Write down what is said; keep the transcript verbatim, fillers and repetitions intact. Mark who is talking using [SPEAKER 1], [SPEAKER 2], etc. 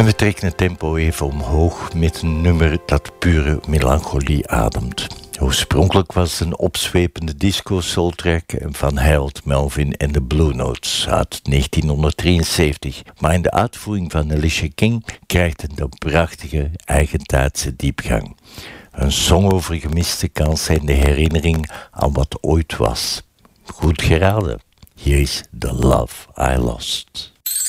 [SPEAKER 1] we trekken het tempo even omhoog met een nummer dat pure melancholie ademt. Oorspronkelijk was het een opzwepende disco-soultrack van Harold Melvin en de Blue Notes uit negentienhonderddrieënzeventig. Maar in de uitvoering van Alicia King krijgt het een prachtige eigentijdse diepgang. Een song over gemiste kansen en de herinnering aan wat ooit was. Goed geraden. Hier is The Love I Lost.